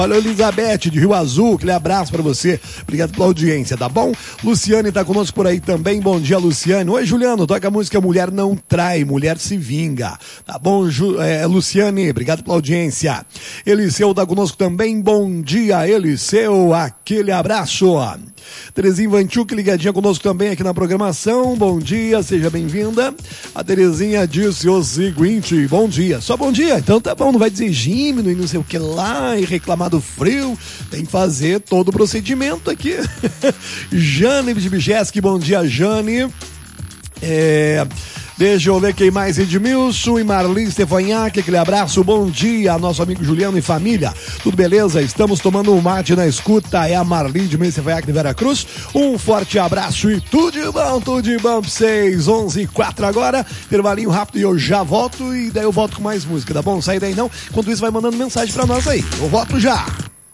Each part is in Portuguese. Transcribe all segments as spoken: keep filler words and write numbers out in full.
Olha, Elizabeth de Rio Azul, aquele abraço pra você. Obrigado pela audiência, tá bom? Luciane tá conosco por aí também. Bom dia, Luciane. Oi, Juliano, toca a música Mulher Não Trai, Mulher Se Vinga. Tá bom, Ju, é, Luciane, obrigado pela audiência. Eliseu tá conosco também. Bom dia, Eliseu, aquele abraço. Terezinha Vanchuk ligadinha conosco também aqui na programação. Bom dia, seja bem-vinda. A Terezinha disse o seguinte: bom dia. Só bom dia? Então tá bom, não vai dizer gímino e não sei o que lá e reclamar do frio. Tem que fazer todo o procedimento aqui. Jane Bijeski, bom dia, Jane. É... Deixa eu ver quem mais, Edmilson e Marli Stefanhac, aquele abraço, bom dia, nosso amigo Juliano e família, tudo beleza? Estamos tomando um mate na escuta, é a Marli de Stefanhac de Veracruz, um forte abraço e tudo de bom, tudo de bom pra vocês, onze e quatro agora, intervalinho rápido e eu já volto e daí eu volto com mais música, tá bom? Não sai daí não, enquanto isso vai mandando mensagem pra nós aí, eu volto já.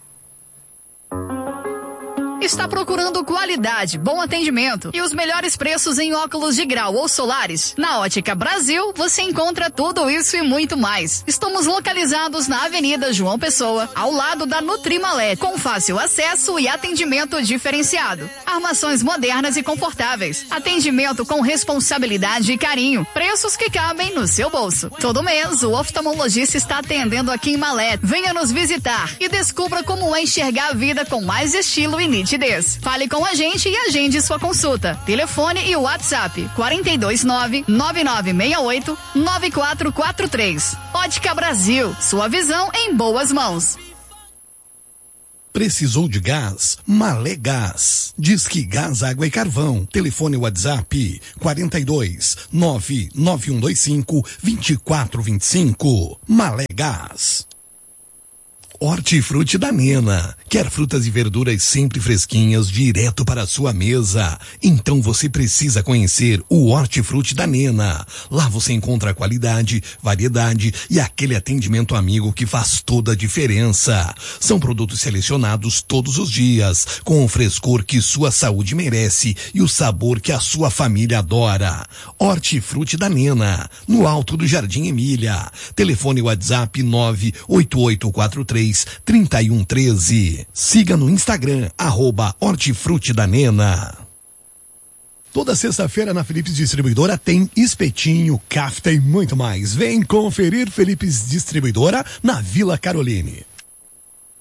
Está procurando qualidade, bom atendimento e os melhores preços em óculos de grau ou solares? Na Ótica Brasil, você encontra tudo isso e muito mais. Estamos localizados na Avenida João Pessoa, ao lado da Nutrimalé, com fácil acesso e atendimento diferenciado. Armações modernas e confortáveis. Atendimento com responsabilidade e carinho. Preços que cabem no seu bolso. Todo mês, o oftalmologista está atendendo aqui em Malé. Venha nos visitar e descubra como é enxergar a vida com mais estilo e nitidez. Fale com a gente e agende sua consulta. Telefone e WhatsApp quatro dois nove, nove nove seis oito, nove quatro quatro três. Ótica Brasil, sua visão em boas mãos. Precisou de gás? Malé Gás. Disque Gás, Água e Carvão. Telefone WhatsApp quatro dois nove, nove um dois cinco, dois quatro dois cinco. Malé Gás. Hortifruti da Nena. Quer frutas e verduras sempre fresquinhas, direto para a sua mesa? Então você precisa conhecer o Hortifruti da Nena. Lá você encontra qualidade, variedade e aquele atendimento amigo que faz toda a diferença. São produtos selecionados todos os dias, com o frescor que sua saúde merece e o sabor que a sua família adora. Hortifruti da Nena, no alto do Jardim Emília. Telefone WhatsApp nove oito oito quatro três, três um um três. Siga no Instagram, arroba Hortifruti da Nena. Toda sexta-feira na Philips Distribuidora tem espetinho, kafta e muito mais. Vem conferir Philips Distribuidora na Vila Caroline.